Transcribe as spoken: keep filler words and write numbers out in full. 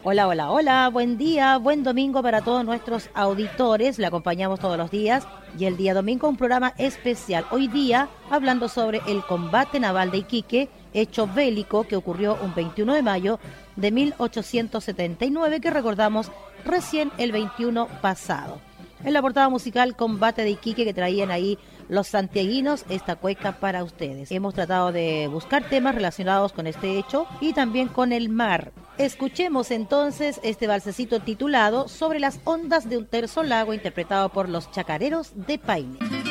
Hola, hola, hola, buen día, buen domingo para todos nuestros auditores. Le acompañamos todos los días y el día domingo un programa especial. Hoy día hablando sobre el combate naval de Iquique, hecho bélico que ocurrió un veintiuno de mayo de mil ochocientos setenta y nueve que recordamos recién el veintiuno pasado. En la portada musical Combate de Iquique que traían ahí los santiaguinos, esta cueca para ustedes. Hemos tratado de buscar temas relacionados con este hecho y también con el mar. Escuchemos entonces este balsecito titulado Sobre las ondas de un terzo lago, interpretado por los Chacareros de Paine.